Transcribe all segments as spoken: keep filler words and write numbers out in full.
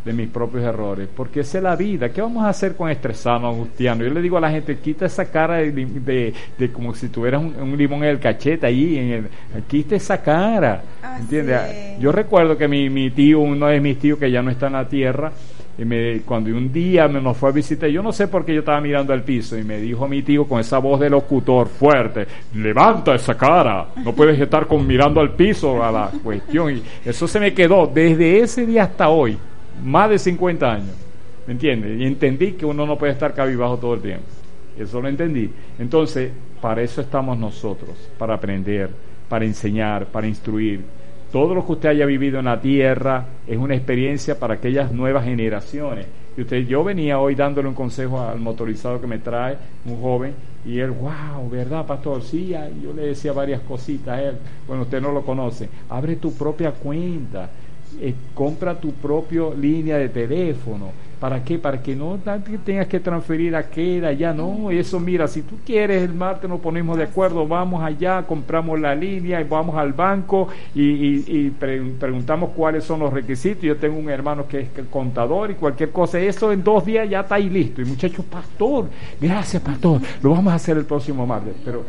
de mis propios errores, porque esa es la vida. ¿Qué vamos a hacer con estresarnos, angustiarnos? Yo le digo a la gente, quita esa cara de, de, de como si tuvieras un, un limón en el cachete ahí, en el, quita esa cara, ¿entiendes? Yo recuerdo que mi, mi tío, uno de mis tíos que ya no está en la tierra, y me, cuando un día me nos fue a visitar, yo no sé por qué yo estaba mirando al piso, y me dijo mi tío con esa voz de locutor fuerte, levanta esa cara, no puedes estar con mirando al piso a la cuestión, y eso se me quedó desde ese día hasta hoy, más de cincuenta años, ¿me entiendes? Y entendí que uno no puede estar cabizbajo todo el tiempo, eso lo entendí. Entonces, para eso estamos nosotros, para aprender, para enseñar, para instruir. Todo lo que usted haya vivido en la tierra es una experiencia para aquellas nuevas generaciones. Y usted, yo venía hoy dándole un consejo al motorizado que me trae, un joven, y él, wow, ¿verdad, pastor? Sí, yo le decía varias cositas a él. Bueno, usted no lo conoce. Abre tu propia cuenta, eh, compra tu propia línea de teléfono. ¿Para qué? Para que no tengas que transferir aquella, allá, no, eso, mira, si tú quieres el martes nos ponemos de acuerdo, vamos allá, compramos la línea y vamos al banco y, y, y pre- preguntamos cuáles son los requisitos. Yo tengo un hermano que es contador y cualquier cosa, eso en dos días ya está ahí listo. Y muchachos, pastor, gracias pastor, lo vamos a hacer el próximo martes. Pero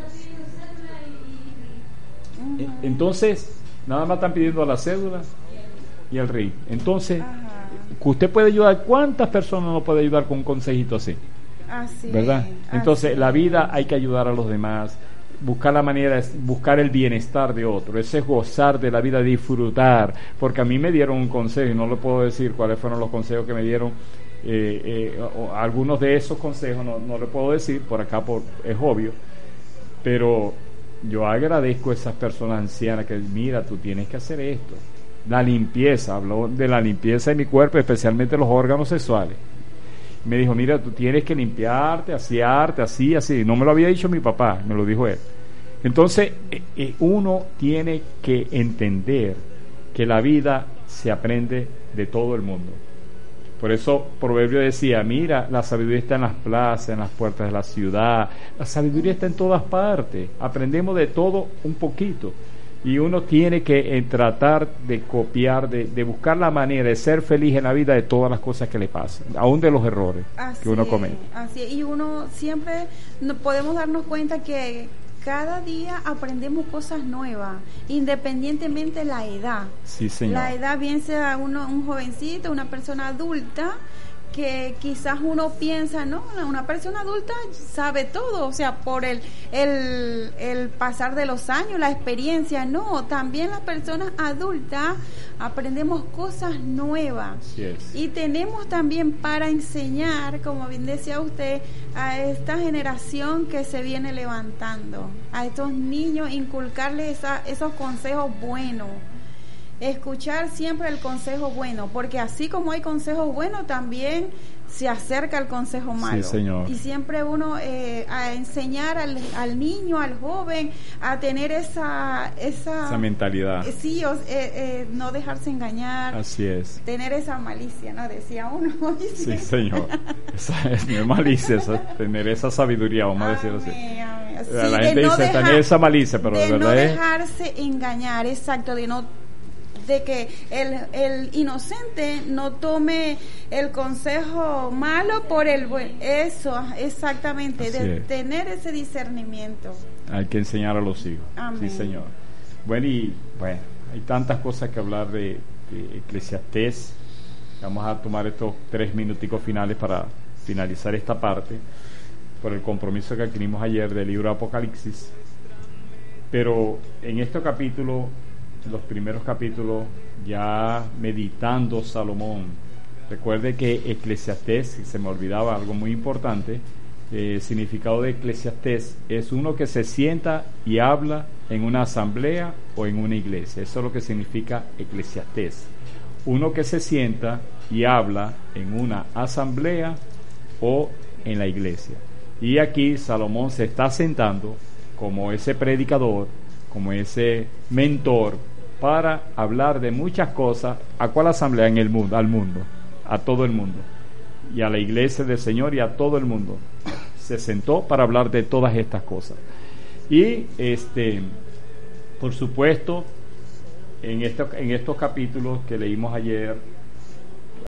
entonces, nada más están pidiendo la cédula y el R I. Entonces, que usted puede ayudar, ¿cuántas personas no puede ayudar con un consejito así? Así, ¿verdad? Entonces, así. La vida hay que ayudar a los demás, buscar la manera, buscar el bienestar de otro, ese es gozar de la vida, disfrutar, porque a mí me dieron un consejo, y no le puedo decir cuáles fueron los consejos que me dieron, eh, eh, o, algunos de esos consejos no, no le puedo decir, por acá por, es obvio, pero yo agradezco a esas personas ancianas que, mira, tú tienes que hacer esto. La limpieza, habló de la limpieza de mi cuerpo, especialmente los órganos sexuales. Me dijo, mira, tú tienes que limpiarte, asearte, así, así. No me lo había dicho mi papá, me lo dijo él. Entonces, eh, uno tiene que entender que la vida se aprende de todo el mundo. Por eso Proverbio decía, mira, la sabiduría está en las plazas, en las puertas de la ciudad. La sabiduría está en todas partes. Aprendemos de todo un poquito. Y uno tiene que eh, tratar de copiar, de, de buscar la manera de ser feliz en la vida de todas las cosas que le pasan, aún de los errores así que uno comete. Así es, y uno siempre no, podemos darnos cuenta que cada día aprendemos cosas nuevas, independientemente de la edad. Sí, señor. La edad, bien sea uno, un jovencito, una persona adulta, que quizás uno piensa, no, una persona adulta sabe todo, o sea, por el, el, el pasar de los años, la experiencia, no, también las personas adultas aprendemos cosas nuevas. Así es. Y tenemos también para enseñar, como bien decía usted, a esta generación que se viene levantando, a estos niños, inculcarles esa, esos consejos buenos. Escuchar siempre el consejo bueno, porque así como hay consejos buenos, también se acerca el consejo malo. Sí, señor. Y siempre uno eh, a enseñar al, al niño, al joven, a tener esa esa, esa mentalidad. Eh, sí, o, eh, eh, no dejarse engañar. Así es. Tener esa malicia, ¿no? Decía uno. Sí, señor. Esa es mi malicia, esa, tener esa sabiduría, vamos a decirlo así. Amén. Sí, la gente no dice dejar, tener esa malicia, pero de de verdad no es... dejarse engañar, exacto, de no de que el, el inocente no tome el consejo malo por el buen. Eso, exactamente, así de es. Tener ese discernimiento. Hay que enseñar a los hijos. Amén. Sí, señor. Bueno, y bueno, hay tantas cosas que hablar de, de Eclesiastés. Vamos a tomar estos tres minuticos finales para finalizar esta parte, por el compromiso que adquirimos ayer del libro de Apocalipsis. Pero en este capítulo, los primeros capítulos, ya meditando Salomón, recuerde que Eclesiastés, se me olvidaba algo muy importante, el significado de Eclesiastés es uno que se sienta y habla en una asamblea o en una iglesia. Eso es lo que significa Eclesiastés, uno que se sienta y habla en una asamblea o en la iglesia. Y aquí Salomón se está sentando como ese predicador, como ese mentor, para hablar de muchas cosas. ¿A cuál asamblea? En el mundo, al mundo, a todo el mundo, y a la iglesia del Señor y a todo el mundo. Se sentó para hablar de todas estas cosas. Y este, por supuesto, en estos, en estos capítulos que leímos ayer,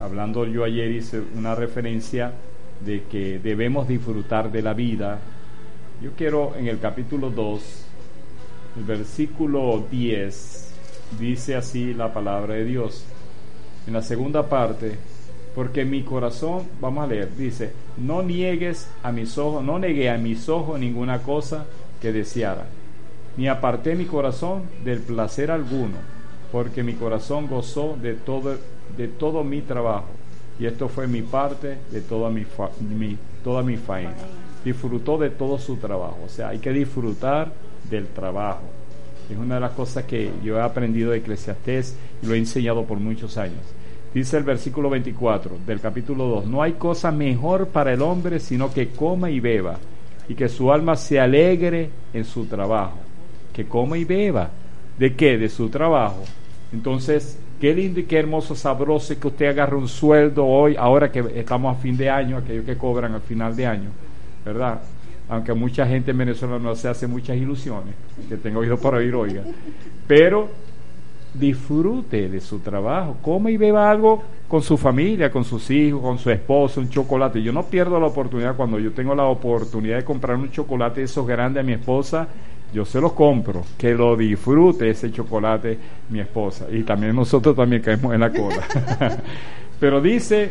hablando yo ayer hice una referencia de que debemos disfrutar de la vida. Yo quiero en el capítulo dos, el versículo diez, dice así la palabra de Dios. En la segunda parte, porque mi corazón, vamos a leer, dice, no niegues a mis ojos, no negué a mis ojos ninguna cosa que deseara, ni aparté mi corazón del placer alguno, porque mi corazón gozó de todo, de todo mi trabajo, y esto fue mi parte de toda mi, fa, mi, toda mi faena. Disfrutó de todo su trabajo. O sea, hay que disfrutar del trabajo. Es una de las cosas que yo he aprendido de Eclesiastés y lo he enseñado por muchos años. Dice el versículo veinticuatro del capítulo dos, no hay cosa mejor para el hombre sino que coma y beba, y que su alma se alegre en su trabajo. Que coma y beba. ¿De qué? De su trabajo. Entonces, qué lindo y qué hermoso, sabroso que usted agarre un sueldo hoy, ahora que estamos a fin de año, aquellos que cobran al final de año, ¿verdad? Aunque mucha gente en Venezuela no se hace muchas ilusiones, que tengo oído para oír, oiga, pero disfrute de su trabajo, coma y beba algo con su familia, con sus hijos, con su esposo, un chocolate. Yo no pierdo la oportunidad, cuando yo tengo la oportunidad de comprar un chocolate de esos grandes a mi esposa, yo se los compro, que lo disfrute ese chocolate mi esposa, y también nosotros también caemos en la cola. Pero dice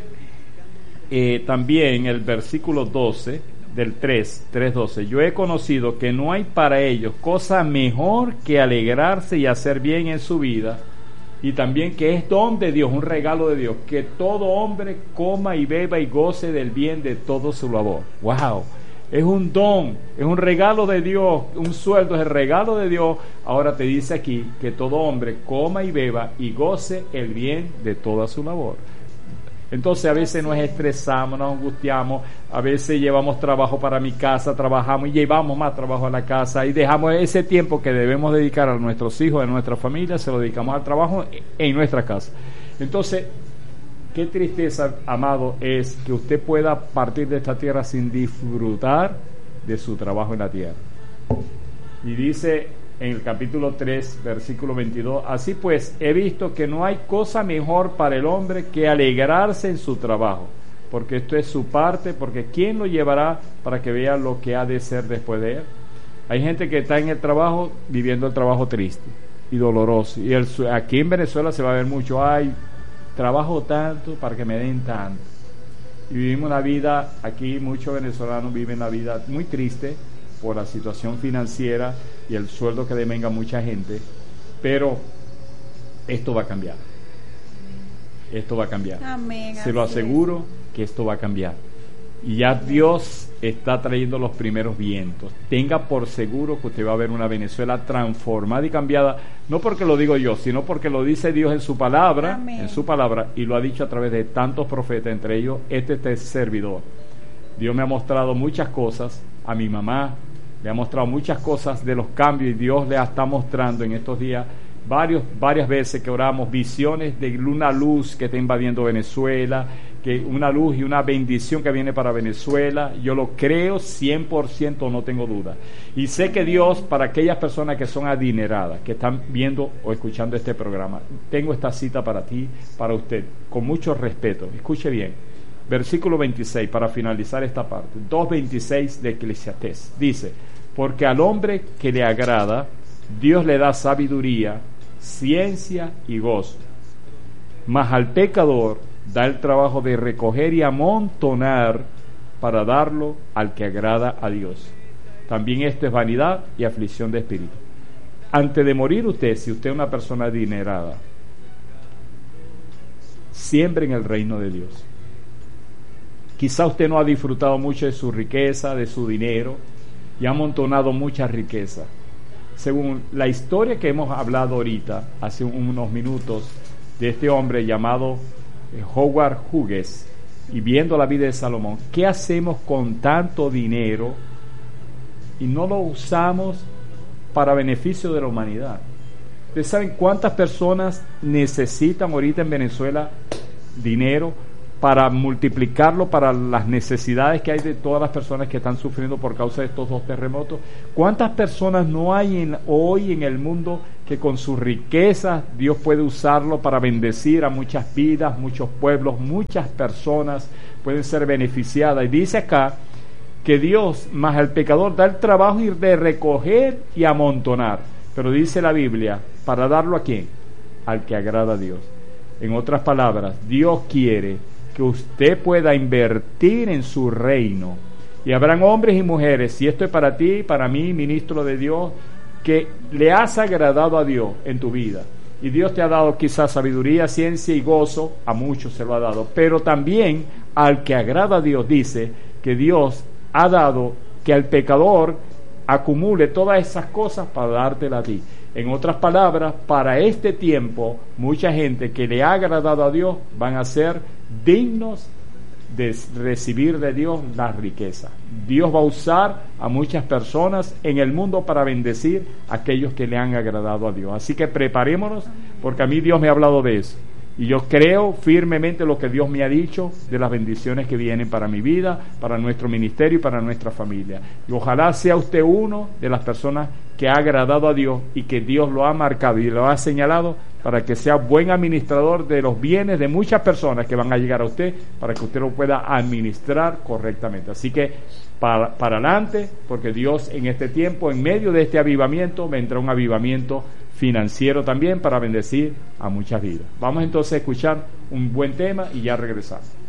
eh, también el versículo doce del tres, tres doce, yo he conocido que no hay para ellos cosa mejor que alegrarse y hacer bien en su vida, y también que es don de Dios, un regalo de Dios, que todo hombre coma y beba y goce del bien de todo su labor. ¡Wow! Es un don, es un regalo de Dios, un sueldo es el regalo de Dios. Ahora te dice aquí que todo hombre coma y beba y goce el bien de toda su labor. Entonces a veces nos estresamos, nos angustiamos, a veces llevamos trabajo para mi casa, trabajamos y llevamos más trabajo a la casa y dejamos ese tiempo que debemos dedicar a nuestros hijos, a nuestra familia, se lo dedicamos al trabajo en nuestra casa. Entonces, qué tristeza, amado, es que usted pueda partir de esta tierra sin disfrutar de su trabajo en la tierra. Y dice en el capítulo tres, versículo veintidós, así pues, he visto que no hay cosa mejor para el hombre que alegrarse en su trabajo, porque esto es su parte, porque ¿quién lo llevará para que vea lo que ha de ser después de él? Hay gente que está en el trabajo viviendo el trabajo triste y doloroso, y el, aquí en Venezuela se va a ver mucho, ay, trabajo tanto para que me den tanto. Y vivimos una vida, aquí muchos venezolanos viven la vida muy triste por la situación financiera y el sueldo que devenga mucha gente, pero esto va a cambiar. Esto va a cambiar. Amén, se lo aseguro que esto va a cambiar. Y ya Dios está trayendo los primeros vientos. Tenga por seguro que usted va a ver una Venezuela transformada y cambiada, no porque lo digo yo, sino porque lo dice Dios en su palabra, Amén. en su palabra, y lo ha dicho a través de tantos profetas, entre ellos este, este servidor. Dios me ha mostrado muchas cosas, a mi mamá le ha mostrado muchas cosas de los cambios, y Dios le está mostrando en estos días varios, varias veces que oramos, visiones de una luz que está invadiendo Venezuela, que una luz y una bendición que viene para Venezuela. Yo lo creo cien por ciento, no tengo duda. Y sé que Dios, para aquellas personas que son adineradas, que están viendo o escuchando este programa, tengo esta cita para ti, para usted, con mucho respeto. Escuche bien, versículo veintiséis, para finalizar esta parte, dos veintiséis de Eclesiastés, dice, porque al hombre que le agrada, Dios le da sabiduría, ciencia y gozo, mas al pecador da el trabajo de recoger y amontonar para darlo al que agrada a Dios. También esto es vanidad y aflicción de espíritu. Antes de morir usted, si usted es una persona adinerada, siembre en el reino de Dios. Quizá usted no ha disfrutado mucho de su riqueza, de su dinero, y ha amontonado mucha riqueza. Según la historia que hemos hablado ahorita, hace unos minutos, de este hombre llamado Howard Hughes, y viendo la vida de Salomón, ¿qué hacemos con tanto dinero y no lo usamos para beneficio de la humanidad? ¿Ustedes saben cuántas personas necesitan ahorita en Venezuela dinero para multiplicarlo para las necesidades que hay de todas las personas que están sufriendo por causa de estos dos terremotos. ¿Cuántas personas no hay en, hoy en el mundo que con sus riquezas Dios puede usarlo para bendecir a muchas vidas, muchos pueblos, muchas personas pueden ser beneficiadas? Y dice acá que Dios más al pecador da el trabajo de recoger y amontonar, pero dice la Biblia, ¿para darlo a quién? Al que agrada a Dios. En otras palabras, Dios quiere que usted pueda invertir en su reino, y habrán hombres y mujeres, y esto es para ti, para mí, ministro de Dios, que le has agradado a Dios en tu vida, y Dios te ha dado quizás sabiduría, ciencia y gozo, a muchos se lo ha dado, pero también al que agrada a Dios, dice que Dios ha dado que al pecador acumule todas esas cosas para dártela a ti. En otras palabras, para este tiempo, mucha gente que le ha agradado a Dios van a ser dignos de recibir de Dios la riqueza. Dios va a usar a muchas personas en el mundo para bendecir a aquellos que le han agradado a Dios. Así que preparémonos, porque a mí Dios me ha hablado de eso. Y yo creo firmemente lo que Dios me ha dicho de las bendiciones que vienen para mi vida, para nuestro ministerio y para nuestra familia. Y ojalá sea usted uno de las personas que ha agradado a Dios y que Dios lo ha marcado y lo ha señalado para que sea buen administrador de los bienes de muchas personas que van a llegar a usted, para que usted lo pueda administrar correctamente. Así que para, para adelante, porque Dios en este tiempo, en medio de este avivamiento, vendrá un avivamiento financiero también para bendecir a muchas vidas. Vamos entonces a escuchar un buen tema y ya regresamos.